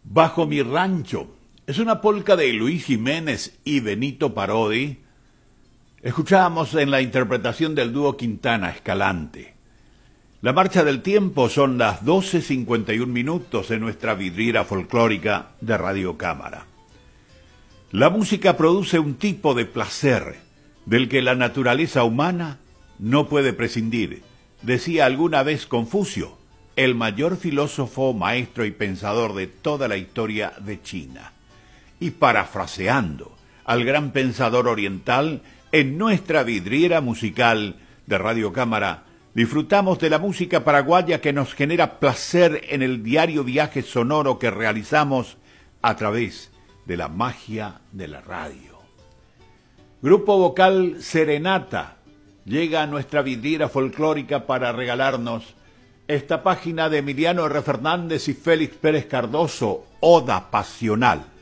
Bajo mi rancho es una polca de Luis Jiménez y Benito Parodi. Escuchábamos en la interpretación del dúo Quintana Escalante. La marcha del tiempo son las 12:51 en nuestra vidriera folclórica de Radio Cámara. La música produce un tipo de placer del que la naturaleza humana no puede prescindir, decía alguna vez Confucio, el mayor filósofo, maestro y pensador de toda la historia de China. Y parafraseando al gran pensador oriental, en nuestra vidriera musical de Radio Cámara, disfrutamos de la música paraguaya que nos genera placer en el diario viaje sonoro que realizamos a través de la magia de la radio. Grupo vocal Serenata llega a nuestra vidriera folclórica para regalarnos esta página de Emiliano R. Fernández y Félix Pérez Cardoso, Oda Pasional.